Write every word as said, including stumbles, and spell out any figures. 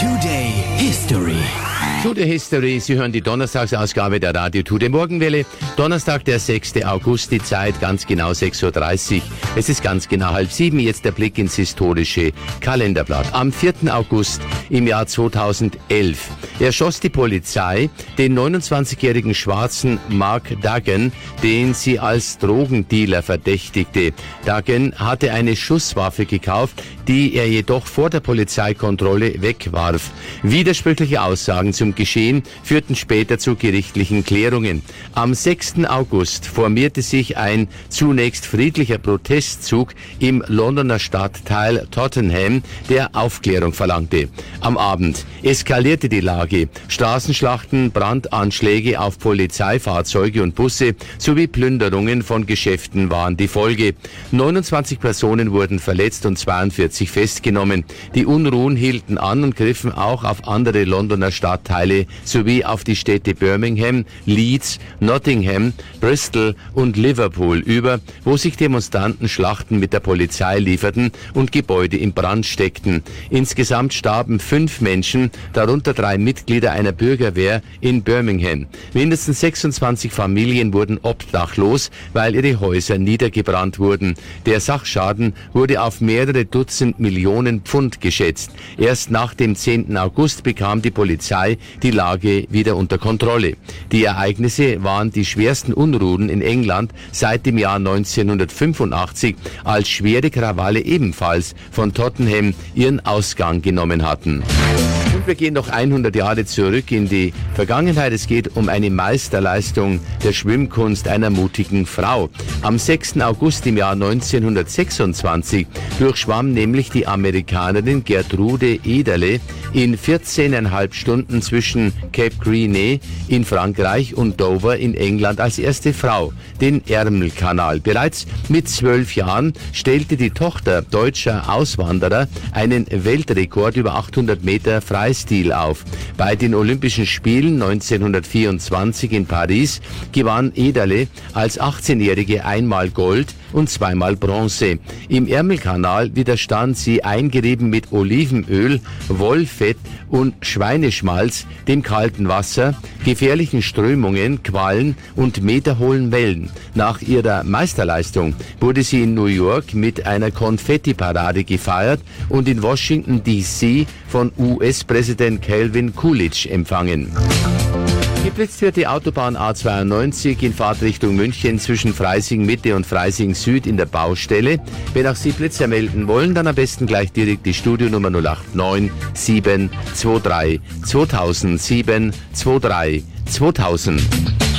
Today History. Today History, Sie hören die Donnerstagsausgabe der Radio Today Morgenwelle. Donnerstag, der sechster August, die Zeit ganz genau sechs Uhr dreißig. Es ist ganz genau halb sieben, jetzt der Blick ins historische Kalenderblatt. Am vierten August im Jahr zweitausendelf erschoss die Polizei den neunundzwanzigjährigen Schwarzen Mark Duggan, den sie als Drogendealer verdächtigte. Duggan hatte eine Schusswaffe gekauft, die er jedoch vor der Polizeikontrolle wegwarf. Widersprüchliche Aussagen zum Geschehen führten später zu gerichtlichen Klärungen. Am sechsten August formierte sich ein zunächst friedlicher Protestzug im Londoner Stadtteil Tottenham, der Aufklärung verlangte. Am Abend eskalierte die Lage. Straßenschlachten, Brandanschläge auf Polizeifahrzeuge und Busse sowie Plünderungen von Geschäften waren die Folge. neunundzwanzig Personen wurden verletzt und zweiundvierzig festgenommen. Die Unruhen hielten an und griffen auch auf andere Londoner Stadtteile sowie auf die Städte Birmingham, Leeds, Nottingham, Bristol und Liverpool über, wo sich Demonstranten Schlachten mit der Polizei lieferten und Gebäude in Brand steckten. Insgesamt starben fünf Menschen, darunter drei Mitglieder einer Bürgerwehr in Birmingham. Mindestens sechsundzwanzig Familien wurden obdachlos, weil ihre Häuser niedergebrannt wurden. Der Sachschaden wurde auf mehrere Dutzend Millionen Pfund geschätzt. Erst nach dem zehnten August bekam die Polizei die Lage wieder unter Kontrolle. Die Ereignisse waren die schwersten Unruhen in England seit dem Jahr neunzehnhundertfünfundachtzig, als schwere Krawalle ebenfalls von Tottenham ihren Ausgang genommen hatten. Und wir gehen noch hundert Jahre zurück in die Vergangenheit. Es geht um eine Meisterleistung der Schwimmkunst einer mutigen Frau. Am sechsten August im Jahr neunzehnhundertsechsundzwanzig durchschwamm nämlich die Amerikanerin Gertrude Ederle in vierzehneinhalb Stunden zwischen Cape Grisnez in Frankreich und Dover in England als erste Frau den Ärmelkanal. Bereits mit zwölf Jahren stellte die Tochter deutscher Auswanderer einen Weltrekord über achthundert Meter Freistil auf. Bei den Olympischen Spielen neunzehnhundertvierundzwanzig in Paris gewann Ederle als achtzehnjährige einmal Gold und zweimal Bronze. Im Ärmelkanal widerstand sie eingerieben mit Olivenöl, Wollfett und Schweineschmalz dem kalten Wasser, gefährlichen Strömungen, Quallen und meterhohen Wellen. Nach ihrer Meisterleistung wurde sie in New York mit einer Konfettiparade gefeiert und in Washington D C von U S-Präsident Calvin Coolidge empfangen. Geblitzt wird die Autobahn A zweiundneunzig in Fahrtrichtung München zwischen Freising Mitte und Freising Süd in der Baustelle. Wenn auch Sie Blitzer melden wollen, dann am besten gleich direkt die Studionummer null acht neun sieben zwei drei zweitausend sieben zwei drei zweitausend.